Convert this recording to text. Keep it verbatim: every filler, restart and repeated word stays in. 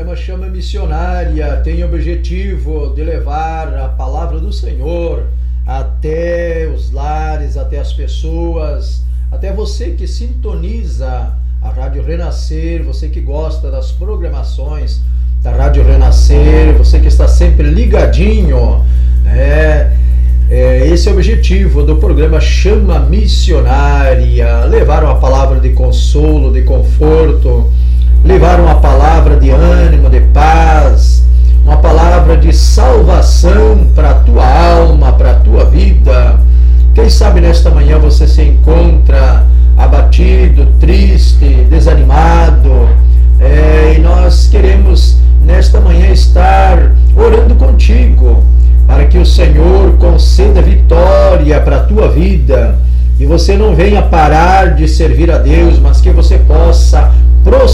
programa Chama Missionária tem o objetivo de levar a palavra do Senhor até os lares, até as pessoas, até você que sintoniza a Rádio Renascer, você que gosta das programações da Rádio Renascer, você que está sempre ligadinho, né? É, esse é o objetivo do programa Chama Missionária, levar uma palavra de consolo, de conforto, levar uma palavra de ânimo, de paz, uma palavra de salvação para a tua alma, para a tua vida. Quem sabe nesta manhã você se encontra abatido, triste, desanimado, é, e nós queremos nesta manhã estar orando contigo, para que o Senhor conceda vitória para a tua vida, e você não venha parar de servir a Deus, mas que você possa prosperar